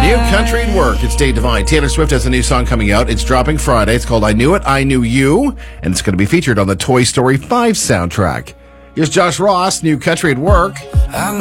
New Country at Work. It's Dave Devine. Taylor Swift has a new song coming out. It's dropping Friday. It's called I Knew It, I Knew You, and it's going to be featured on the Toy Story 5 soundtrack. Here's Josh Ross, New Country at Work.